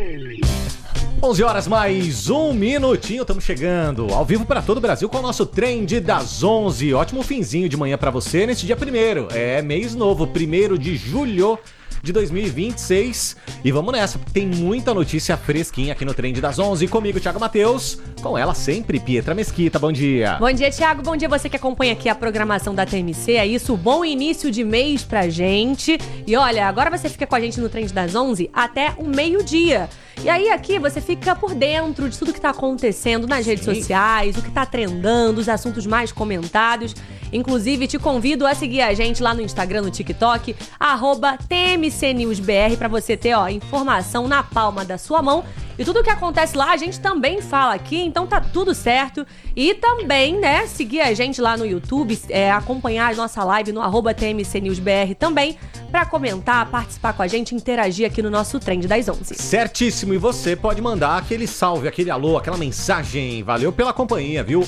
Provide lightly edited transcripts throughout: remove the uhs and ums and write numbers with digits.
11 horas mais um minutinho, estamos chegando ao vivo para todo o Brasil com o nosso Trend das 11. Ótimo finzinho de manhã para você nesse dia 1º, mês novo, 1º de julho de 2026. E vamos nessa, tem muita notícia fresquinha aqui no Trend das 11. Comigo, Thiago Matheus, com ela sempre, Pietra Mesquita. Bom dia. Bom dia, Thiago. Bom dia você que acompanha aqui a programação da TMC. É isso, bom início de mês pra gente. E olha, agora você fica com a gente no Trend das 11 até o meio-dia. E aí aqui você fica por dentro de tudo que tá acontecendo nas redes sociais, o que tá trendando, os assuntos mais comentados. Inclusive, te convido a seguir a gente lá no Instagram, no TikTok, @TMCNewsBR, pra você ter, informação na palma da sua mão. E tudo o que acontece lá, a gente também fala aqui, então tá tudo certo. E também, né, seguir a gente lá no YouTube, acompanhar a nossa live no @TMCNewsBR também, pra comentar, participar com a gente, interagir aqui no nosso Trend das 11. Certíssimo, e você pode mandar aquele salve, aquele alô, aquela mensagem. Valeu pela companhia, viu?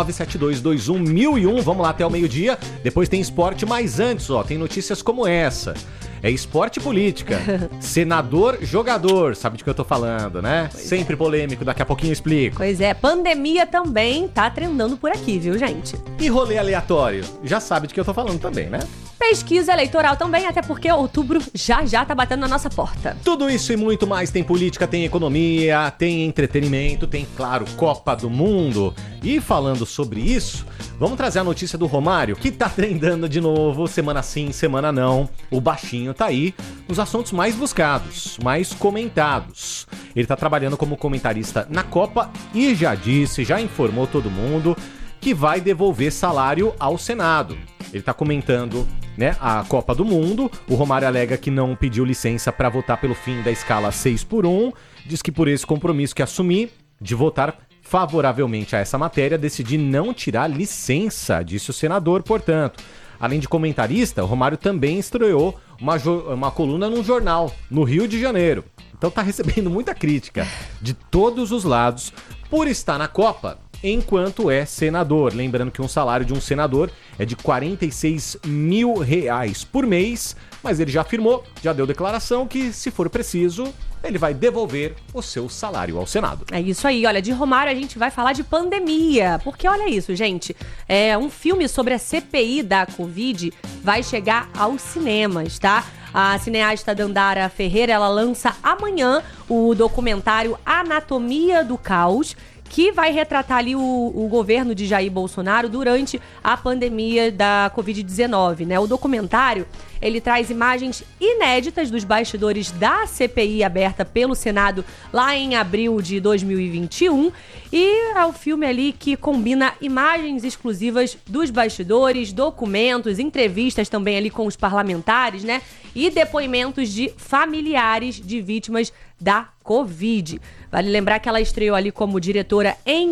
11972211001, vamos lá até o meio-dia. Depois tem esporte, mas antes, tem notícias como essa. É esporte e política. Senador, jogador, sabe de que eu tô falando, né? Sempre polêmico, daqui a pouquinho eu explico. Pois é, pandemia também tá trendando por aqui, viu, gente? E rolê aleatório? Já sabe de que eu tô falando também, né? Pesquisa eleitoral também, até porque outubro já tá batendo na nossa porta. Tudo isso e muito mais, tem política, tem economia, tem entretenimento, tem, claro, Copa do Mundo. E falando sobre isso, vamos trazer a notícia do Romário, que tá trendando de novo, semana sim, semana não. O baixinho tá aí nos assuntos mais buscados, mais comentados. Ele tá trabalhando como comentarista na Copa e já informou todo mundo que vai devolver salário ao Senado. Ele tá comentando, né, a Copa do Mundo. O Romário alega que não pediu licença para votar pelo fim da escala 6x1. Diz que por esse compromisso que assumir de votar favoravelmente a essa matéria, decidi não tirar licença, disse o senador, portanto. Além de comentarista, o Romário também estreou uma coluna num jornal, no Rio de Janeiro. Então tá recebendo muita crítica de todos os lados por estar na Copa enquanto é senador. Lembrando que um salário de um senador é de R$46 mil por mês, mas ele já afirmou, já deu declaração que, se for preciso, ele vai devolver o seu salário ao Senado. É isso aí, olha, de Romário a gente vai falar de pandemia, porque olha isso, gente, um filme sobre a CPI da Covid vai chegar aos cinemas, tá? A cineasta Dandara Ferreira, ela lança amanhã o documentário Anatomia do Caos, que vai retratar ali o governo de Jair Bolsonaro durante a pandemia da Covid-19, né? O documentário, ele traz imagens inéditas dos bastidores da CPI aberta pelo Senado lá em abril de 2021 e é o filme ali que combina imagens exclusivas dos bastidores, documentos, entrevistas também ali com os parlamentares, né? E depoimentos de familiares de vítimas da Covid. Vale lembrar que ela estreou ali como diretora em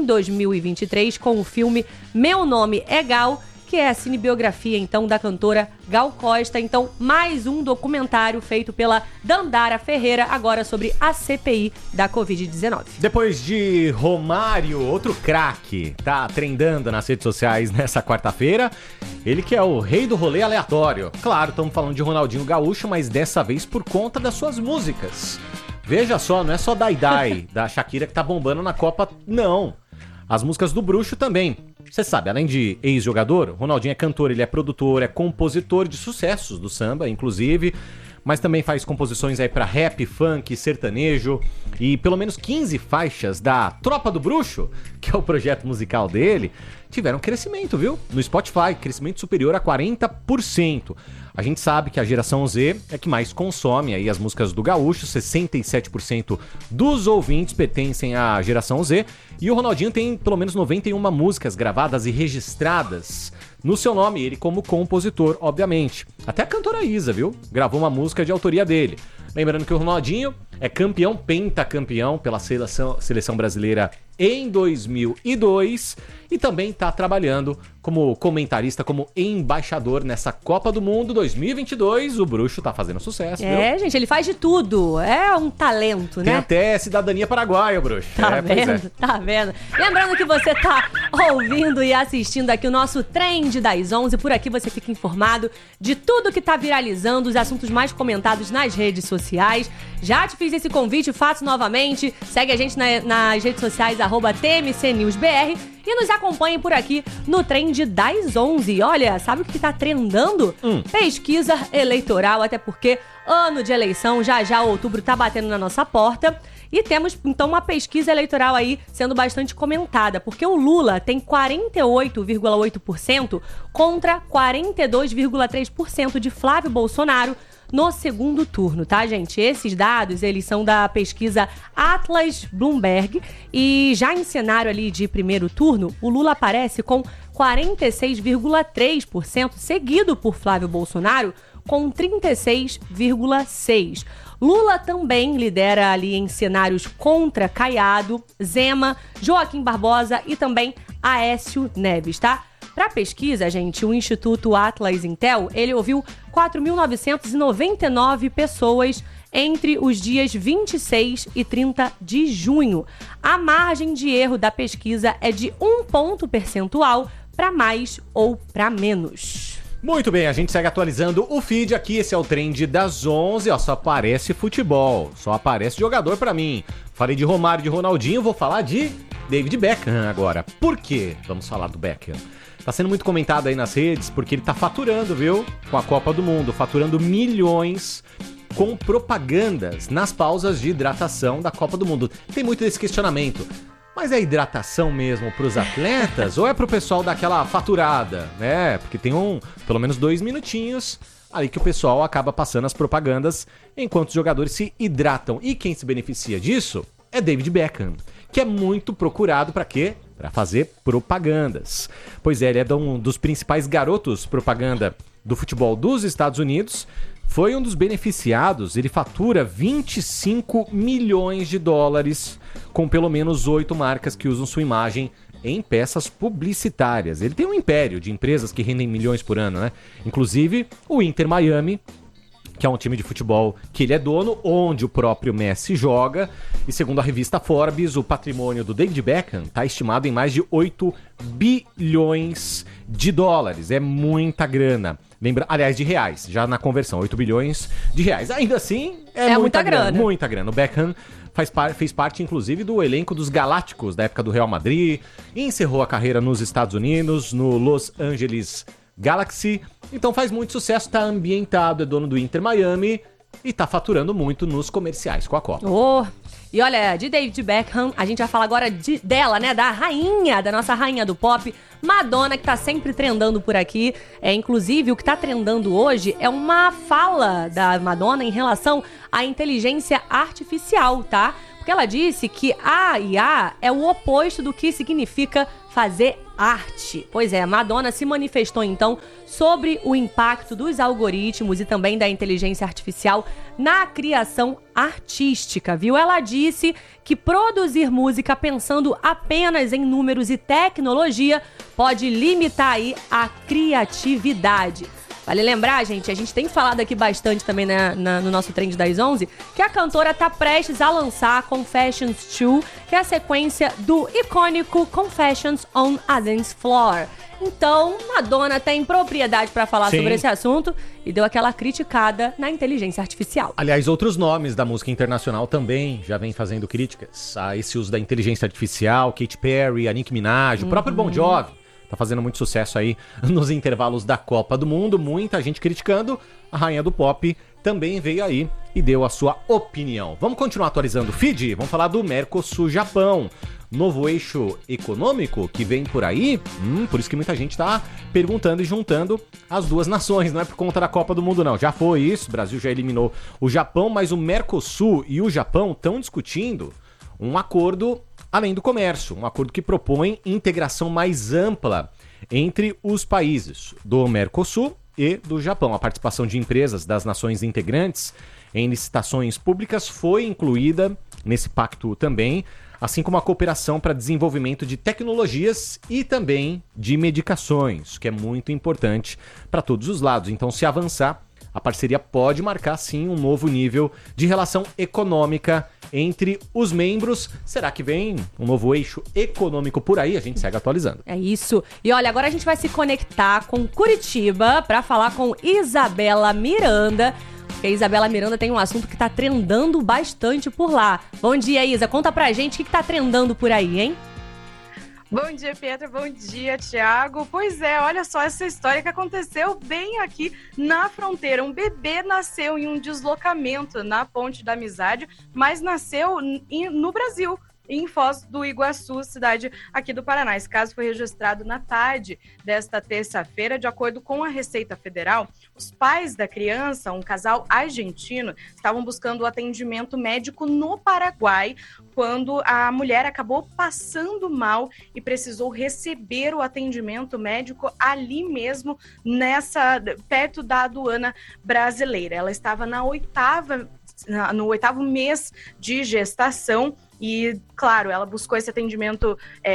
2023 com o filme Meu Nome é Gal, que é a cinebiografia, então, da cantora Gal Costa. Então, mais um documentário feito pela Dandara Ferreira, agora sobre a CPI da Covid-19. Depois de Romário, outro craque, tá trendando nas redes sociais nessa quarta-feira. Ele que é o rei do rolê aleatório. Claro, estamos falando de Ronaldinho Gaúcho, mas dessa vez por conta das suas músicas. Veja só, não é só Dai Dai, da Shakira, que tá bombando na Copa, não. As músicas do Bruxo também. Você sabe, além de ex-jogador, Ronaldinho é cantor, ele é produtor, é compositor de sucessos do samba, inclusive, mas também faz composições aí pra rap, funk, sertanejo, e pelo menos 15 faixas da Tropa do Bruxo, que é o projeto musical dele, tiveram crescimento, viu? No Spotify, crescimento superior a 40%. A gente sabe que a geração Z é que mais consome aí as músicas do Gaúcho, 67% dos ouvintes pertencem à geração Z, e o Ronaldinho tem pelo menos 91 músicas gravadas e registradas no seu nome, ele como compositor, obviamente. Até a cantora Isa, viu? Gravou uma música de autoria dele. Lembrando que o Ronaldinho é campeão, pentacampeão pela seleção brasileira em 2002 e também está trabalhando como comentarista, como embaixador nessa Copa do Mundo 2022. O bruxo tá fazendo sucesso, viu? Gente, ele faz de tudo. É um talento, Tem né? até cidadania paraguaia, o bruxo. Tá pois vendo? Tá vendo? Lembrando que você tá ouvindo e assistindo aqui o nosso Trend das 11. Por aqui você fica informado de tudo que tá viralizando, os assuntos mais comentados nas redes sociais. Já te fiz esse convite, faço novamente. Segue a gente nas redes sociais, @TMCNewsBR. E nos acompanhe por aqui no Trend das 11. Olha, sabe o que tá trendando? Pesquisa eleitoral, até porque ano de eleição, já outubro tá batendo na nossa porta. E temos, então, uma pesquisa eleitoral aí sendo bastante comentada, porque o Lula tem 48,8% contra 42,3% de Flávio Bolsonaro no segundo turno, tá, gente? Esses dados, eles são da pesquisa Atlas Bloomberg e já em cenário ali de primeiro turno, o Lula aparece com 46,3%, seguido por Flávio Bolsonaro com 36,6%. Lula também lidera ali em cenários contra Caiado, Zema, Joaquim Barbosa e também Aécio Neves, tá? Para pesquisa, gente, o Instituto Atlas Intel, ele ouviu 4.999 pessoas entre os dias 26 e 30 de junho. A margem de erro da pesquisa é de 1 ponto percentual para mais ou para menos. Muito bem, a gente segue atualizando o feed aqui. Esse é o Trend das 11, ó, só aparece futebol, só aparece jogador pra mim. Falei de Romário, de Ronaldinho, vou falar de David Beckham agora. Por quê? Vamos falar do Beckham. Tá sendo muito comentado aí nas redes, porque ele tá faturando, viu? Com a Copa do Mundo, faturando milhões com propagandas nas pausas de hidratação da Copa do Mundo. Tem muito desse questionamento. Mas é hidratação mesmo pros atletas ou é pro pessoal dar aquela faturada, né? Porque tem pelo menos 2 minutinhos ali que o pessoal acaba passando as propagandas enquanto os jogadores se hidratam. E quem se beneficia disso é David Beckham, que é muito procurado para quê? Para fazer propagandas. Pois é, ele é um dos principais garotos propaganda do futebol dos Estados Unidos. Foi um dos beneficiados, ele fatura 25 milhões de dólares com pelo menos 8 marcas que usam sua imagem em peças publicitárias. Ele tem um império de empresas que rendem milhões por ano, né? Inclusive o Inter Miami, que é um time de futebol que ele é dono, onde o próprio Messi joga. E segundo a revista Forbes, o patrimônio do David Beckham está estimado em mais de 8 bilhões de dólares. É muita grana. Aliás, de reais, já na conversão, 8 bilhões de reais. Ainda assim, é muita grana. Muita grana. O Beckham fez parte, inclusive, do elenco dos Galácticos, da época do Real Madrid. Encerrou a carreira nos Estados Unidos, no Los Angeles Galaxy. Então faz muito sucesso, tá ambientado, é dono do Inter Miami e tá faturando muito nos comerciais com a Copa. E olha, de David Beckham, a gente vai falar agora dela, né? Da nossa rainha do pop, Madonna, que tá sempre trendando por aqui. Inclusive, o que tá trendando hoje é uma fala da Madonna em relação à inteligência artificial, tá? Porque ela disse que a IA é o oposto do que significa fazer arte. Pois é, Madonna se manifestou então sobre o impacto dos algoritmos e também da inteligência artificial na criação artística, viu? Ela disse que produzir música pensando apenas em números e tecnologia pode limitar aí a criatividade. Vale lembrar, gente, a gente tem falado aqui bastante também no nosso Trend das 11, que a cantora tá prestes a lançar Confessions 2, que é a sequência do icônico Confessions on a Dance Floor. Então, Madonna tem propriedade para falar sobre esse assunto e deu aquela criticada na inteligência artificial. Aliás, outros nomes da música internacional também já vêm fazendo críticas a esse uso da inteligência artificial, Katy Perry, a Nicki Minaj, o próprio Bon Jovi. Tá fazendo muito sucesso aí nos intervalos da Copa do Mundo. Muita gente criticando. A rainha do pop também veio aí e deu a sua opinião. Vamos continuar atualizando o feed? Vamos falar do Mercosul-Japão. Novo eixo econômico que vem por aí. Por isso que muita gente tá perguntando e juntando as duas nações. Não é por conta da Copa do Mundo, não. Já foi isso. O Brasil já eliminou o Japão. Mas o Mercosul e o Japão estão discutindo um acordo além do comércio, um acordo que propõe integração mais ampla entre os países do Mercosul e do Japão. A participação de empresas das nações integrantes em licitações públicas foi incluída nesse pacto também, assim como a cooperação para desenvolvimento de tecnologias e também de medicações, que é muito importante para todos os lados. Então, se avançar, a parceria pode marcar, sim, um novo nível de relação econômica entre os membros. Será que vem um novo eixo econômico por aí? A gente segue atualizando. É isso. E olha, agora a gente vai se conectar com Curitiba para falar com Isabela Miranda, porque a Isabela Miranda tem um assunto que tá trendando bastante por lá. Bom dia, Isa. Conta pra gente o que tá trendando por aí, hein? Bom dia, Pietra. Bom dia, Thiago. Pois é, olha só essa história que aconteceu bem aqui na fronteira. Um bebê nasceu em um deslocamento na Ponte da Amizade, mas nasceu no Brasil, em Foz do Iguaçu, cidade aqui do Paraná. Esse caso foi registrado na tarde desta terça-feira. De acordo com a Receita Federal, os pais da criança, um casal argentino, estavam buscando atendimento médico no Paraguai quando a mulher acabou passando mal e precisou receber o atendimento médico ali mesmo, perto da aduana brasileira. Ela estava no oitavo mês de gestação. E, claro, ela buscou esse atendimento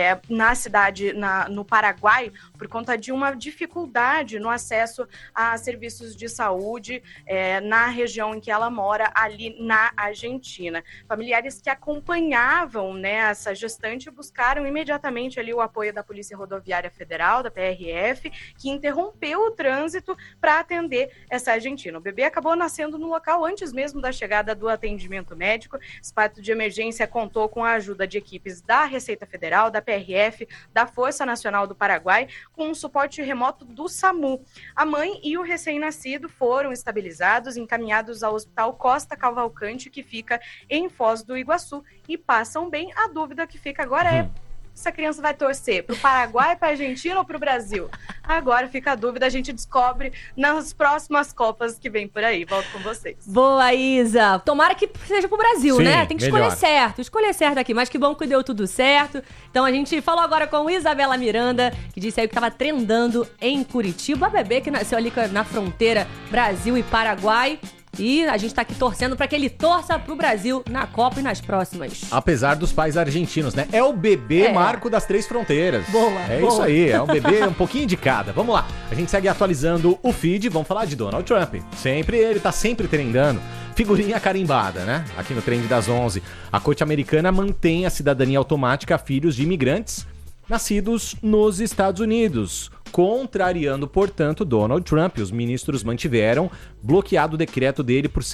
na cidade, no Paraguai, por conta de uma dificuldade no acesso a serviços de saúde na região em que ela mora, ali na Argentina. Familiares que acompanhavam, né, essa gestante buscaram imediatamente ali o apoio da Polícia Rodoviária Federal, da PRF, que interrompeu o trânsito para atender essa argentina. O bebê acabou nascendo no local antes mesmo da chegada do atendimento médico. Esse parto de emergência contou com a ajuda de equipes da Receita Federal, da PRF, da Força Nacional do Paraguai, com um suporte remoto do SAMU. A mãe e o recém-nascido foram estabilizados, encaminhados ao Hospital Costa Cavalcante, que fica em Foz do Iguaçu, e passam bem. A dúvida que fica agora é: essa criança vai torcer para o Paraguai, para a Argentina ou para o Brasil? Agora fica a dúvida, a gente descobre nas próximas Copas que vem por aí. Volto com vocês. Boa, Isa. Tomara que seja pro Brasil, sim, né? Tem que escolher melhor. escolher certo aqui. Mas que bom que deu tudo certo. Então a gente falou agora com Isabela Miranda, que disse aí que tava trendando em Curitiba. A bebê que nasceu ali na fronteira Brasil e Paraguai. E a gente tá aqui torcendo pra que ele torça pro Brasil na Copa e nas próximas. Apesar dos pais argentinos, né? É o bebê marco das 3 fronteiras. Boa, boa. Isso aí, é um bebê um pouquinho de cada. Vamos lá, a gente segue atualizando o feed, vamos falar de Donald Trump. Ele tá sempre trendando. Figurinha carimbada, né? Aqui no Trend das 11. A corte americana mantém a cidadania automática a filhos de imigrantes nascidos nos Estados Unidos, contrariando, portanto, Donald Trump. Os ministros mantiveram bloqueado o decreto dele por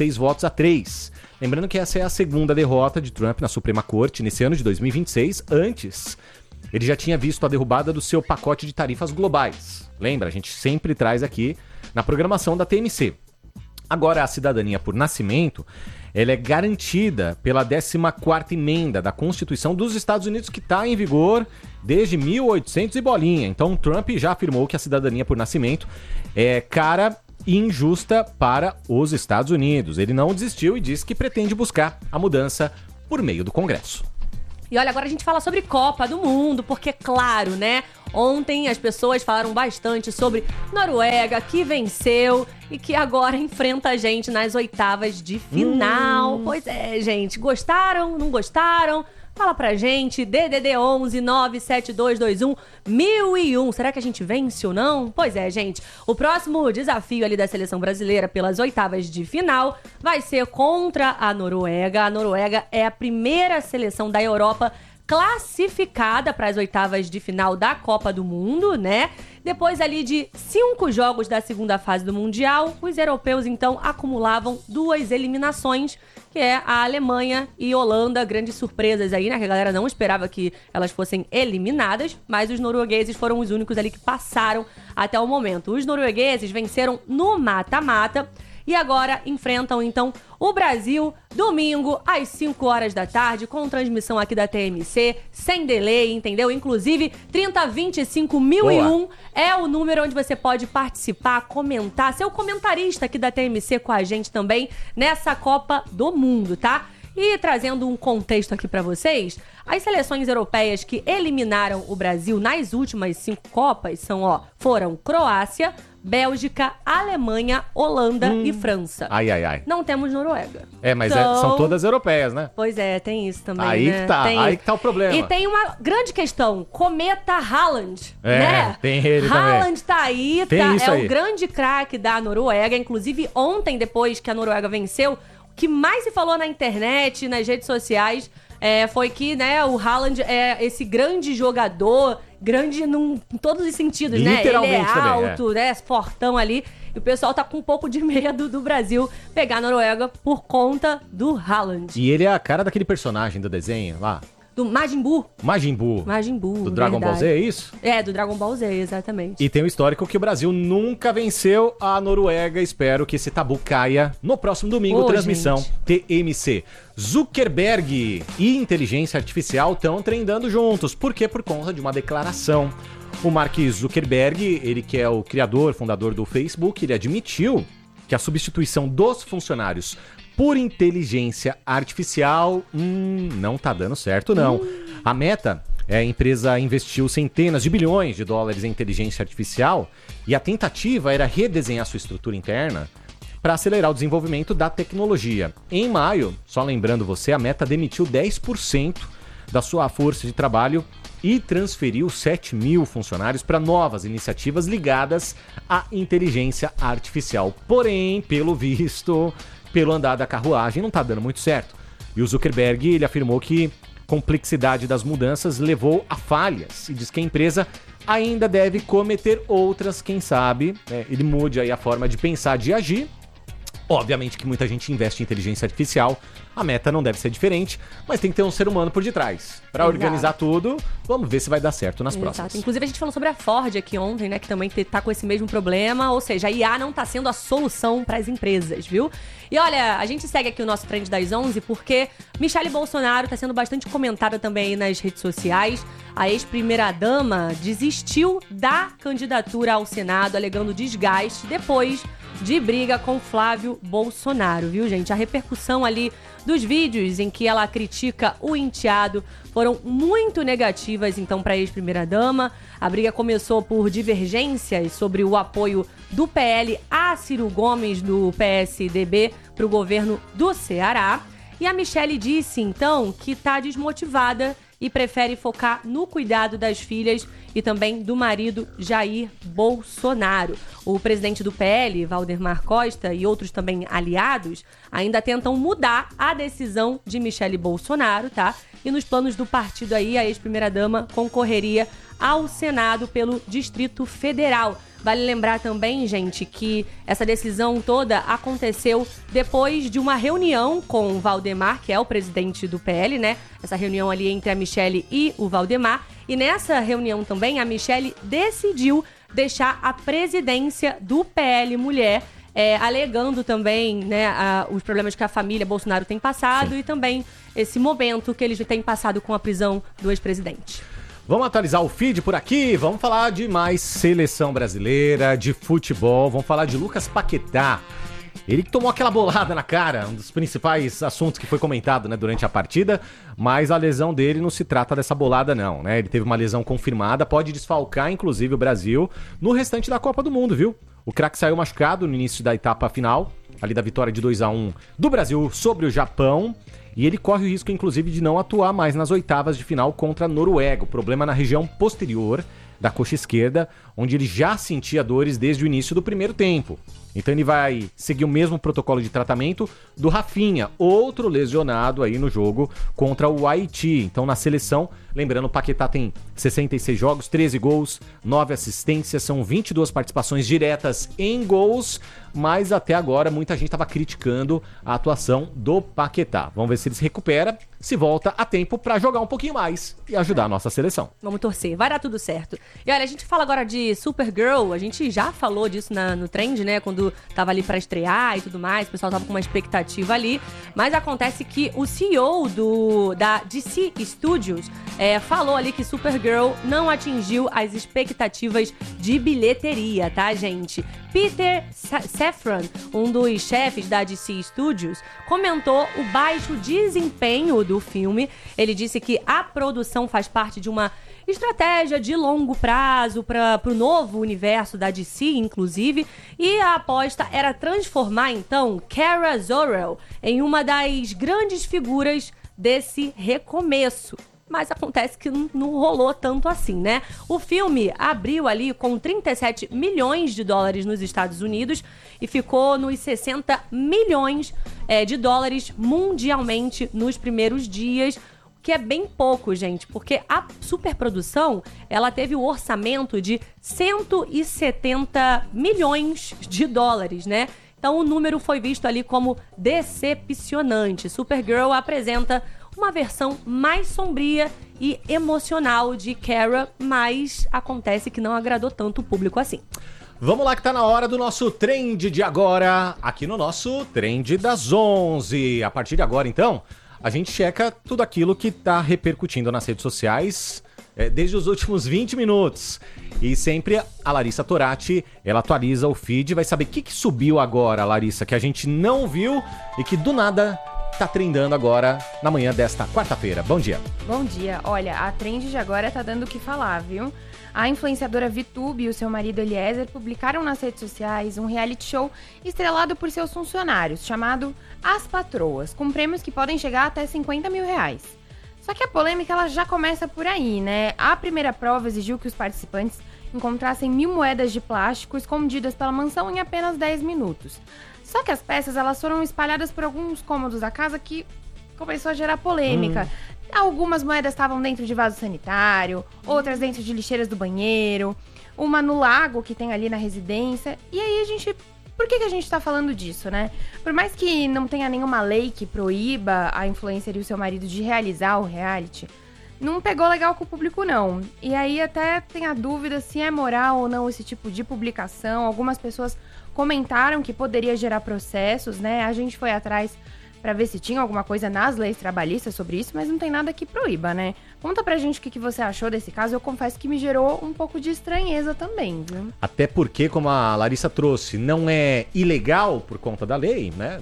6-3. Lembrando que essa é a segunda derrota de Trump na Suprema Corte nesse ano de 2026. Antes, ele já tinha visto a derrubada do seu pacote de tarifas globais. Lembra? A gente sempre traz aqui na programação da TMC. Agora, a cidadania por nascimento, ela é garantida pela 14ª emenda da Constituição dos Estados Unidos, que está em vigor desde 1800 e bolinha. Então, Trump já afirmou que a cidadania por nascimento é cara e injusta para os Estados Unidos. Ele não desistiu e disse que pretende buscar a mudança por meio do Congresso. E olha, agora a gente fala sobre Copa do Mundo, porque, claro, né? Ontem as pessoas falaram bastante sobre Noruega, que venceu e que agora enfrenta a gente nas oitavas de final. Pois é, gente. Gostaram? Não gostaram? Fala pra gente, DDD 11 97221 1001. Será que a gente vence ou não? Pois é, gente. O próximo desafio ali da seleção brasileira pelas oitavas de final vai ser contra a Noruega. A Noruega é a primeira seleção da Europa classificada para as oitavas de final da Copa do Mundo, né? Depois ali de 5 jogos da segunda fase do Mundial, os europeus então acumulavam 2 eliminações, que é a Alemanha e Holanda. Grandes surpresas aí, né? Que a galera não esperava que elas fossem eliminadas, mas os noruegueses foram os únicos ali que passaram até o momento. Os noruegueses venceram no mata-mata e agora enfrentam, então, o Brasil domingo às 5 horas da tarde, com transmissão aqui da TMC, sem delay, entendeu? Inclusive, 3025.001 é o número onde você pode participar, comentar, ser o comentarista aqui da TMC com a gente também nessa Copa do Mundo, tá? E trazendo um contexto aqui pra vocês, as seleções europeias que eliminaram o Brasil nas últimas 5 Copas foram Croácia, Bélgica, Alemanha, Holanda e França. Ai, ai, ai. Não temos Noruega. Mas Então- são todas europeias, né? Pois é, tem isso também, Aí né? que tá, Tem aí isso. que tá o problema. E tem uma grande questão, Cometa Haaland, É, né? tem ele também. Haaland tá aí, Tem isso é aí. o grande craque da Noruega. Inclusive, ontem, depois que a Noruega venceu, o que mais se falou na internet, nas redes sociais, foi que, né, o Haaland é esse grande jogador, grande em todos os sentidos, né? Ele é Literalmente também, alto, né? Fortão ali. E o pessoal tá com um pouco de medo do Brasil pegar a Noruega por conta do Haaland. E ele é a cara daquele personagem do desenho lá, Do Majin Buu. Majin Buu. Do Dragon Ball Z, é isso? É, do Dragon Ball Z, exatamente. E tem o histórico que o Brasil nunca venceu a Noruega. Espero que esse tabu caia no próximo domingo. Transmissão TMC. Zuckerberg e inteligência artificial estão treinando juntos. Por quê? Por conta de uma declaração. O Mark Zuckerberg, ele que é o criador, fundador do Facebook, ele admitiu que a substituição dos funcionários por inteligência artificial não tá dando certo, não. A Meta, a empresa investiu centenas de bilhões de dólares em inteligência artificial e a tentativa era redesenhar sua estrutura interna para acelerar o desenvolvimento da tecnologia. Em maio, só lembrando você, a Meta demitiu 10% da sua força de trabalho e transferiu 7 mil funcionários para novas iniciativas ligadas à inteligência artificial. Porém, pelo visto, pelo andar da carruagem, não está dando muito certo. E o Zuckerberg, ele afirmou que a complexidade das mudanças levou a falhas e diz que a empresa ainda deve cometer outras, quem sabe, ele mude aí a forma de pensar, de agir. Obviamente que muita gente investe em inteligência artificial, a Meta não deve ser diferente, mas tem que ter um ser humano por detrás. Para organizar tudo, vamos ver se vai dar certo nas próximas. Inclusive, a gente falou sobre a Ford aqui ontem, né, que também tá com esse mesmo problema, ou seja, a IA não tá sendo a solução para as empresas, viu? E olha, a gente segue aqui o nosso Trend das 11 porque Michele Bolsonaro tá sendo bastante comentada também aí nas redes sociais. A ex-primeira-dama desistiu da candidatura ao Senado, alegando desgaste depois de briga com Flávio Bolsonaro, viu, gente? A repercussão ali dos vídeos em que ela critica o enteado foram muito negativas, então, para a ex-primeira-dama. A briga começou por divergências sobre o apoio do PL a Ciro Gomes, do PSDB, para o governo do Ceará. E a Michele disse, então, que está desmotivada e prefere focar no cuidado das filhas e também do marido Jair Bolsonaro. O presidente do PL, Valdemar Costa, e outros também aliados ainda tentam mudar a decisão de Michele Bolsonaro, tá? E nos planos do partido aí, a ex-primeira-dama concorreria ao Senado pelo Distrito Federal. Vale lembrar também, gente, que essa decisão toda aconteceu depois de uma reunião com o Valdemar, que é o presidente do PL, né? Essa reunião ali entre a Michele e o Valdemar. E nessa reunião também, a Michele decidiu deixar a presidência do PL Mulher, alegando também, né, os problemas que a família Bolsonaro tem passado e também esse momento que eles têm passado com a prisão do ex-presidente. Vamos atualizar o feed por aqui, vamos falar de mais seleção brasileira, de futebol, vamos falar de Lucas Paquetá. Ele que tomou aquela bolada na cara, um dos principais assuntos que foi comentado, né, durante a partida, mas a lesão dele não se trata dessa bolada não, né? Ele teve uma lesão confirmada, pode desfalcar inclusive o Brasil no restante da Copa do Mundo, viu? O craque saiu machucado no início da etapa final, ali da vitória de 2-1 do Brasil sobre o Japão. E ele corre o risco, inclusive, de não atuar mais nas oitavas de final contra a Noruega. O problema na região posterior da coxa esquerda, onde ele já sentia dores desde o início do primeiro tempo. Então ele vai seguir o mesmo protocolo de tratamento do Rafinha, outro lesionado aí no jogo contra o Haiti. Então na seleção, lembrando, o Paquetá tem 66 jogos, 13 gols, 9 assistências, são 22 participações diretas em gols, mas até agora muita gente estava criticando a atuação do Paquetá. Vamos ver se ele se recupera, se volta a tempo para jogar um pouquinho mais e ajudar a nossa seleção. Vamos torcer, vai dar tudo certo. E olha, a gente fala agora de Supergirl, a gente já falou disso no Trend, né, quando tava ali pra estrear e tudo mais, o pessoal tava com uma expectativa ali, mas acontece que o CEO da DC Studios falou ali que Supergirl não atingiu as expectativas de bilheteria, tá, gente? Peter Safran, um dos chefes da DC Studios, comentou o baixo desempenho do filme. Ele disse que a produção faz parte de uma estratégia de longo prazo para o novo universo da DC, inclusive, e a aposta era transformar, então, Kara Zor-El em uma das grandes figuras desse recomeço. Mas acontece que não rolou tanto assim, né? O filme abriu ali com 37 milhões de dólares nos Estados Unidos e ficou nos 60 milhões de dólares mundialmente nos primeiros dias, que é bem pouco, gente, porque a superprodução, ela teve o orçamento de 170 milhões de dólares, né? Então o número foi visto ali como decepcionante. Supergirl apresenta uma versão mais sombria e emocional de Kara, mas acontece que não agradou tanto o público assim. Vamos lá que tá na hora do nosso Trend de agora, aqui no nosso Trend das 11. A partir de agora, então, a gente checa tudo aquilo que tá repercutindo nas redes sociais desde os últimos 20 minutos. E sempre a Larissa Torati, ela atualiza o feed, vai saber o que subiu agora, Larissa, que a gente não viu e que do nada tá trendando agora na manhã desta quarta-feira. Bom dia. Bom dia. Olha, a trend de agora tá dando o que falar, viu? A influenciadora VTube e o seu marido Eliezer publicaram nas redes sociais um reality show estrelado por seus funcionários, chamado As Patroas, com prêmios que podem chegar até 50 mil reais. Só que a polêmica ela já começa por aí, né? A primeira prova exigiu que os participantes encontrassem 1.000 moedas de plástico escondidas pela mansão em apenas 10 minutos. Só que as peças elas foram espalhadas por alguns cômodos da casa que começou a gerar polêmica. Algumas moedas estavam dentro de vaso sanitário, outras dentro de lixeiras do banheiro, uma no lago que tem ali na residência. E aí por que a gente tá falando disso, né? Por mais que não tenha nenhuma lei que proíba a influencer e o seu marido de realizar o reality, não pegou legal com o público, não. E aí até tem a dúvida se é moral ou não esse tipo de publicação. Algumas pessoas comentaram que poderia gerar processos, né? A gente foi atrás pra ver se tinha alguma coisa nas leis trabalhistas sobre isso, mas não tem nada que proíba, né? Conta pra gente o que você achou desse caso. Eu confesso que me gerou um pouco de estranheza também, viu? Até porque, como a Larissa trouxe, não é ilegal por conta da lei, né?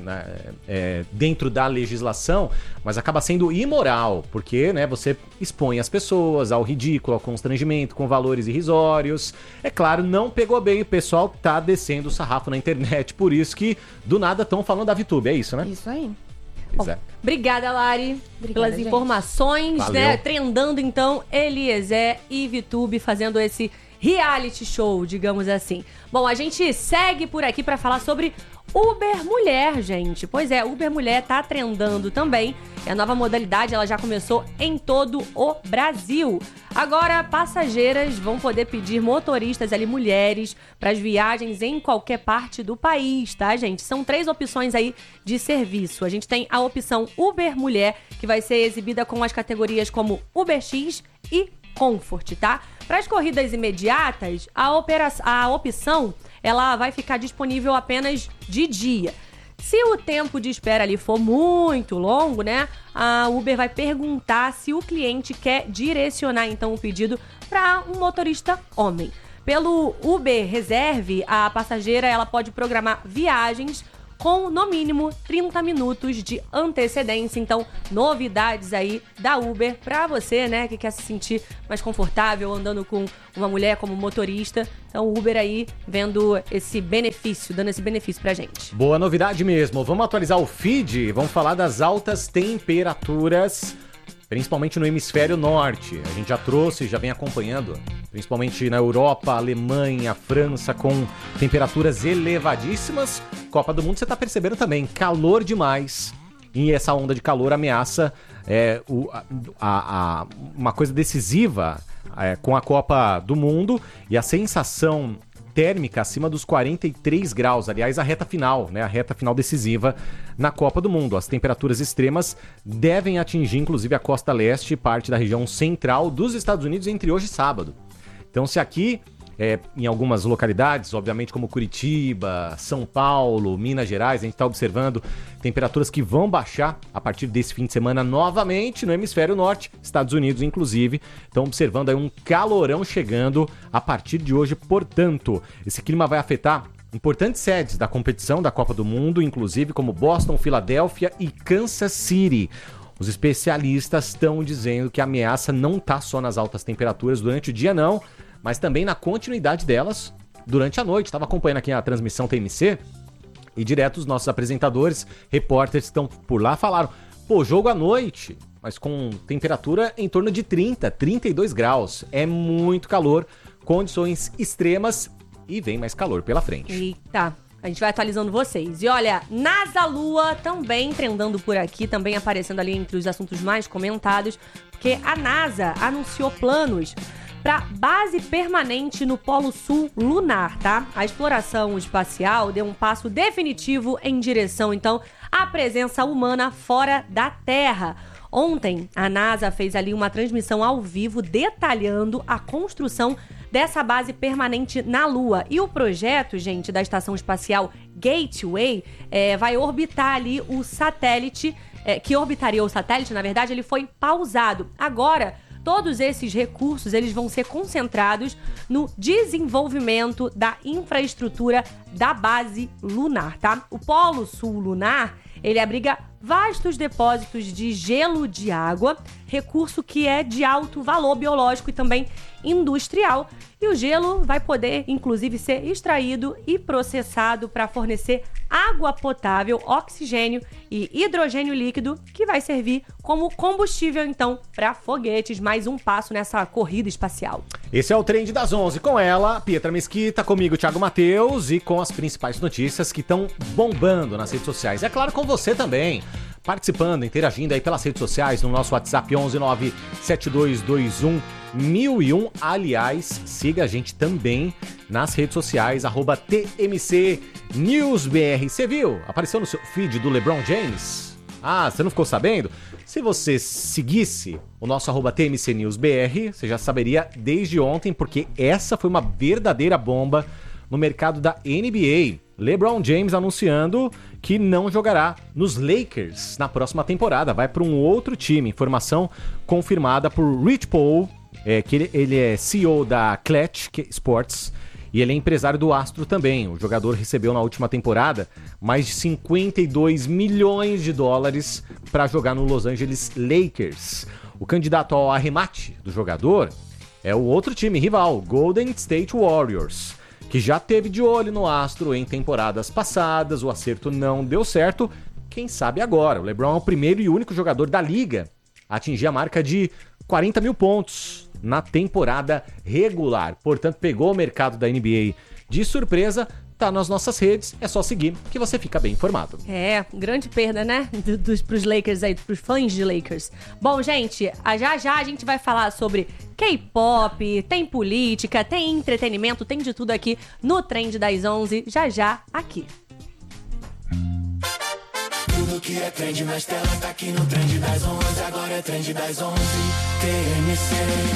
Dentro da legislação, mas acaba sendo imoral, porque, né, você expõe as pessoas ao ridículo, ao constrangimento, com valores irrisórios. É claro, não pegou bem, o pessoal tá descendo o sarrafo na internet, por isso que do nada estão falando da VTube, é isso, né? Isso aí. Bom, obrigada, Lari, pelas informações, Valeu. né? Trendando, então, Eliezer e VTube fazendo esse reality show, digamos assim. Bom, a gente segue por aqui para falar sobre Uber Mulher, gente. Pois é, Uber Mulher tá trendando também. E a nova modalidade, ela já começou em todo o Brasil. Agora, passageiras vão poder pedir motoristas ali, mulheres, para as viagens em qualquer parte do país, tá, gente? São 3 opções aí de serviço. A gente tem a opção Uber Mulher, que vai ser exibida com as categorias como UberX e Comfort, tá? Para as corridas imediatas, a opção ela vai ficar disponível apenas de dia. Se o tempo de espera ali for muito longo, né, a Uber vai perguntar se o cliente quer direcionar então o pedido para um motorista homem. Pelo Uber Reserve, a passageira ela pode programar viagens com, no mínimo, 30 minutos de antecedência. Então, novidades aí da Uber pra você, né, que quer se sentir mais confortável andando com uma mulher como motorista. Então, o Uber aí vendo esse benefício, dando esse benefício pra gente. Boa novidade mesmo. Vamos atualizar o feed, vamos falar das altas temperaturas, principalmente no hemisfério norte. A gente já trouxe, já vem acompanhando, principalmente na Europa, Alemanha, França, com temperaturas elevadíssimas. Copa do Mundo, você tá percebendo também, calor demais. E essa onda de calor ameaça uma coisa decisiva com a Copa do Mundo. E a sensação térmica acima dos 43 graus. Aliás, a reta final, né? A reta final decisiva na Copa do Mundo. As temperaturas extremas devem atingir, inclusive, a costa leste e parte da região central dos Estados Unidos entre hoje e sábado. Então, se aqui, em algumas localidades, obviamente como Curitiba, São Paulo, Minas Gerais, a gente está observando temperaturas que vão baixar a partir desse fim de semana novamente no hemisfério norte, Estados Unidos inclusive, estão observando aí um calorão chegando a partir de hoje. Portanto, esse clima vai afetar importantes sedes da competição da Copa do Mundo, inclusive como Boston, Filadélfia e Kansas City. Os especialistas estão dizendo que a ameaça não está só nas altas temperaturas durante o dia, não, mas também na continuidade delas durante a noite. Estava acompanhando aqui a transmissão TMC e direto os nossos apresentadores, repórteres que estão por lá falaram, pô, jogo à noite, mas com temperatura em torno de 30, 32 graus. É muito calor, condições extremas e vem mais calor pela frente. Eita, a gente vai atualizando vocês. E olha, NASA Lua também trendando por aqui, também aparecendo ali entre os assuntos mais comentados, porque a NASA anunciou planos para base permanente no Polo Sul lunar, tá? A exploração espacial deu um passo definitivo em direção, então, à presença humana fora da Terra. Ontem, a NASA fez ali uma transmissão ao vivo detalhando a construção dessa base permanente na Lua. E o projeto, gente, da Estação Espacial Gateway vai orbitar ali o satélite, que orbitaria o satélite, na verdade, ele foi pausado. Agora, todos esses recursos eles vão ser concentrados no desenvolvimento da infraestrutura da base lunar, tá? O Polo Sul lunar, ele abriga vastos depósitos de gelo de água, recurso que é de alto valor biológico e também industrial. E o gelo vai poder, inclusive, ser extraído e processado para fornecer água potável, oxigênio e hidrogênio líquido, que vai servir como combustível, então, para foguetes. Mais um passo nessa corrida espacial. Esse é o Trend das 11. Com ela, Pietra Mesquita, comigo, Thiago Matheus, e com as principais notícias que estão bombando nas redes sociais. É claro, com você também, participando, interagindo aí pelas redes sociais, no nosso WhatsApp 11972211001. Aliás, siga a gente também nas redes sociais, @TMCNewsBR. Você viu? Apareceu no seu feed do LeBron James? Ah, você não ficou sabendo? Se você seguisse o nosso @TMCNewsBR, você já saberia desde ontem, porque essa foi uma verdadeira bomba no mercado da NBA. LeBron James anunciando que não jogará nos Lakers na próxima temporada, vai para um outro time. Informação confirmada por Rich Paul, que ele é CEO da Clutch Sports e ele é empresário do Astro também. O jogador recebeu na última temporada mais de 52 milhões de dólares para jogar no Los Angeles Lakers. O candidato ao arremate do jogador é o outro time rival, Golden State Warriors, que já teve de olho no Astro em temporadas passadas. O acerto não deu certo. Quem sabe agora? O LeBron é o primeiro e único jogador da liga a atingir a marca de 40 mil pontos na temporada regular. Portanto, pegou o mercado da NBA de surpresa. Tá nas nossas redes, é só seguir que você fica bem informado. Grande perda, né? Pros Lakers aí, pros fãs de Lakers. Bom, gente, já a gente vai falar sobre K-pop, tem política, tem entretenimento, tem de tudo aqui no Trend das 11, já aqui. Tudo que é trend nas telas tá aqui no Trend das 11, agora é Trend das 11, TMC.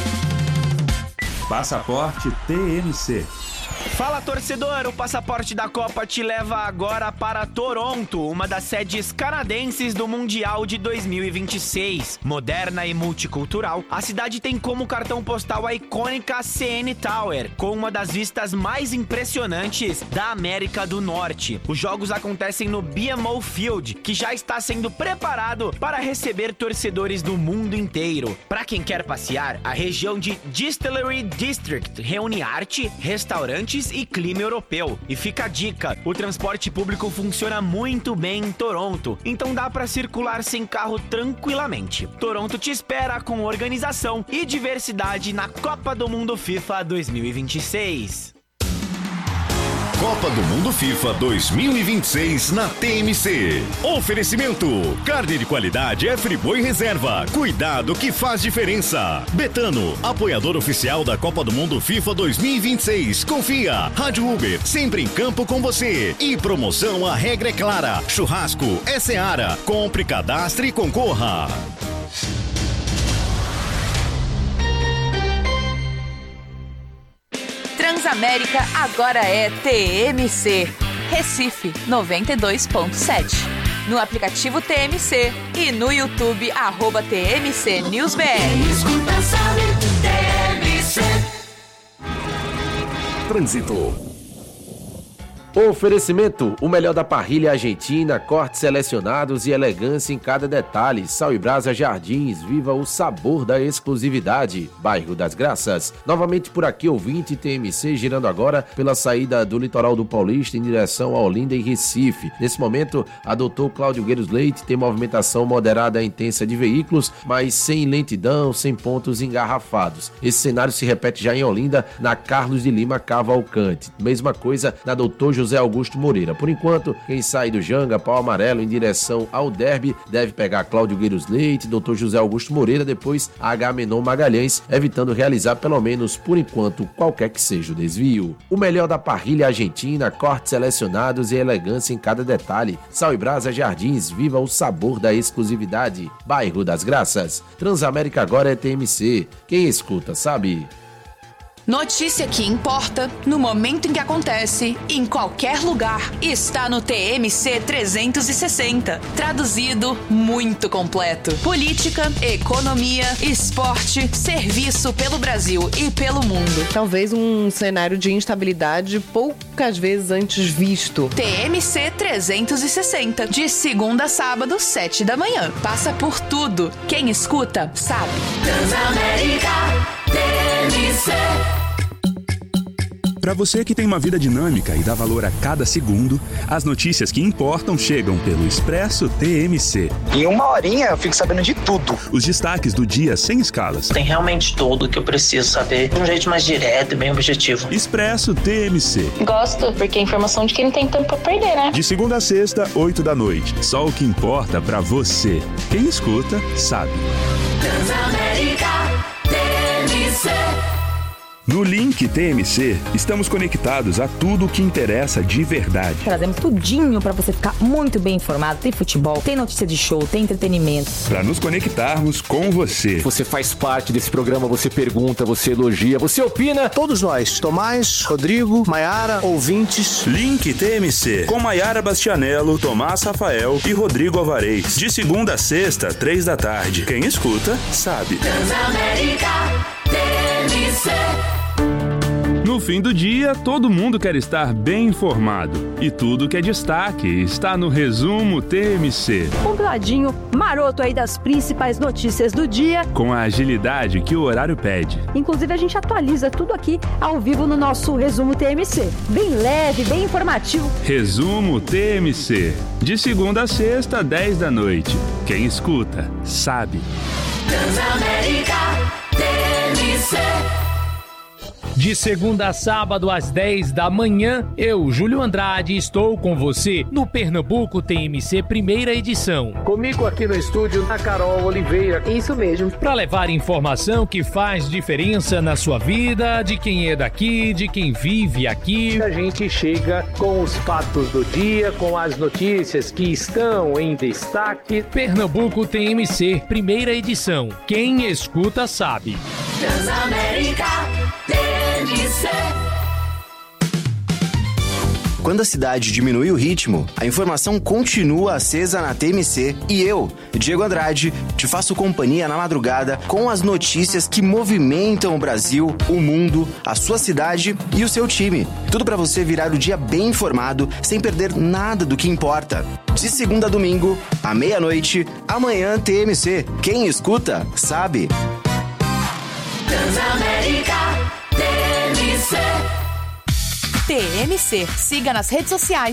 Passaporte TMC. Fala, torcedor! O Passaporte da Copa te leva agora para Toronto, uma das sedes canadenses do Mundial de 2026. Moderna e multicultural, a cidade tem como cartão postal a icônica CN Tower, com uma das vistas mais impressionantes da América do Norte. Os jogos acontecem no BMO Field, que já está sendo preparado para receber torcedores do mundo inteiro. Para quem quer passear, a região de Distillery District reúne arte, restaurantes e clima europeu. E fica a dica, o transporte público funciona muito bem em Toronto, então dá para circular sem carro tranquilamente. Toronto te espera com organização e diversidade na Copa do Mundo FIFA 2026. Copa do Mundo FIFA 2026 na TMC. Oferecimento: carne de qualidade é Friboi Reserva. Cuidado que faz diferença. Betano, apoiador oficial da Copa do Mundo FIFA 2026. Confia. Rádio Uber, sempre em campo com você. E promoção, a regra é clara. Churrasco é Seara. Compre, cadastre e concorra. Transamérica agora é TMC. Recife 92.7. No aplicativo TMC e no YouTube @TMC NewsBR. Escuta, sabe, TMC. Trânsito. Oferecimento, o melhor da parrilha argentina, cortes selecionados e elegância em cada detalhe. Sal e Brasa Jardins, viva o sabor da exclusividade. Bairro das Graças. Novamente por aqui, ouvinte TMC, girando agora pela saída do litoral do Paulista em direção a Olinda e Recife. Nesse momento, a Dr. Cláudio Gueiros Leite tem movimentação moderada e intensa de veículos, mas sem lentidão, sem pontos engarrafados. Esse cenário se repete já em Olinda, na Carlos de Lima Cavalcante. Mesma coisa na Dr. José Augusto Moreira. Por enquanto, quem sai do Janga, Pau Amarelo, em direção ao Derby, deve pegar Cláudio Gueiros Leite, Dr. José Augusto Moreira, depois Agamenon Magalhães, evitando realizar pelo menos, por enquanto, qualquer que seja o desvio. O melhor da parrilha argentina, cortes selecionados e elegância em cada detalhe. Sal e Brasa Jardins, viva o sabor da exclusividade. Bairro das Graças. Transamérica agora é TMC. Quem escuta, sabe? Notícia que importa, no momento em que acontece, em qualquer lugar, está no TMC 360. Traduzido, muito completo. Política, economia, esporte, serviço pelo Brasil e pelo mundo. Talvez um cenário de instabilidade poucas vezes antes visto. TMC 360, de segunda a sábado, 7 da manhã. Passa por tudo. Quem escuta, sabe. Transamérica TMC. Para você que tem uma vida dinâmica e dá valor a cada segundo, as notícias que importam chegam pelo Expresso TMC. Em uma horinha eu fico sabendo de tudo. Os destaques do dia sem escalas. Tem realmente tudo que eu preciso saber de um jeito mais direto e bem objetivo. Expresso TMC. Gosto, porque é informação de quem não tem tempo pra perder, né? De segunda a sexta, 8 da noite. Só o que importa pra você. Quem escuta, sabe. Transamérica TMC. No Link TMC, estamos conectados a tudo o que interessa de verdade. Trazemos tudinho para você ficar muito bem informado. Tem futebol, tem notícia de show, tem entretenimento. Para nos conectarmos com você. Você faz parte desse programa, você pergunta, você elogia, você opina. Todos nós, Tomás, Rodrigo, Maiara, ouvintes. Link TMC, com Maiara Bastianello, Tomás Rafael e Rodrigo Alvarez. De segunda a sexta, 3 da tarde. Quem escuta, sabe. Transamérica TMC. No fim do dia, todo mundo quer estar bem informado. E tudo que é destaque está no Resumo TMC. Compiladinho maroto aí das principais notícias do dia. Com a agilidade que o horário pede. Inclusive, a gente atualiza tudo aqui ao vivo no nosso Resumo TMC. Bem leve, bem informativo. Resumo TMC. De segunda a sexta, 10 da noite. Quem escuta, sabe. Transamérica TMC. De segunda a sábado às 10 da manhã, eu, Júlio Andrade, estou com você no Pernambuco TMC primeira edição. Comigo aqui no estúdio, a Carol Oliveira. Isso mesmo. Para levar informação que faz diferença na sua vida, de quem é daqui, de quem vive aqui. A gente chega com os fatos do dia, com as notícias que estão em destaque. Pernambuco TMC primeira edição. Quem escuta sabe. Transamérica TMC. Quando a cidade diminui o ritmo, a informação continua acesa na TMC e eu, Diego Andrade, te faço companhia na madrugada com as notícias que movimentam o Brasil, o mundo, a sua cidade e o seu time. Tudo para você virar o dia bem informado, sem perder nada do que importa. De segunda a domingo, à meia-noite, amanhã TMC. Quem escuta, sabe. Transamérica TMC. TMC. Siga nas redes sociais.